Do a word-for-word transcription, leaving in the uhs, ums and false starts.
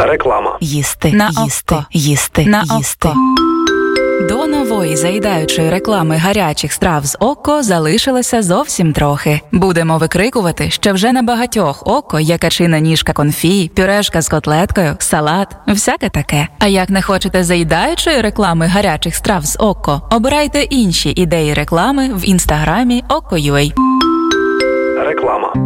Реклама. Їсти, На їсти, око. їсти, На їсти. око. До нової заїдаючої реклами гарячих страв з Око залишилося зовсім трохи. Будемо викрикувати, що вже на багатьох Око є качина ніжка конфі, пюрешка з котлеткою, салат, всяке таке. А як не хочете заїдаючої реклами гарячих страв з Око, обирайте інші ідеї реклами в інстаграмі Око.ua. Реклама.